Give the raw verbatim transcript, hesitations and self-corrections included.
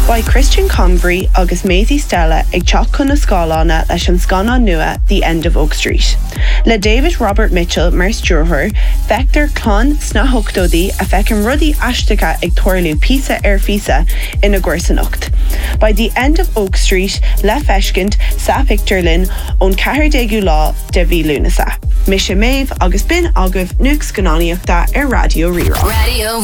Ba Christian Convery agus Maisie Stella ag teach chun na scálána leis an scáná nua The End of Oak Street. Le David Robert Mitchell mar stúrthóir, feictar clán sna hochtódaí a feicim rudaí aisteacha ag tuairliú písa ar físa ina gcuirsaneacht. By The End of Oak Street, le feiscint sa picture linn ón cahardégu lá de bhí lúnasa. Mis sé méh agus bin agah nuac scanáíochta ar Radio Rirá. Radio